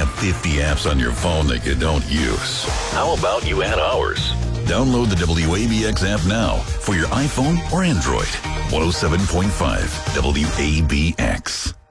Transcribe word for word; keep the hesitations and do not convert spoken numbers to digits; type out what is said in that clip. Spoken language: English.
have fifty apps on your phone that you don't use. How about you add ours? Download the W A B X app now for your iPhone or Android. one oh seven point five W A B X.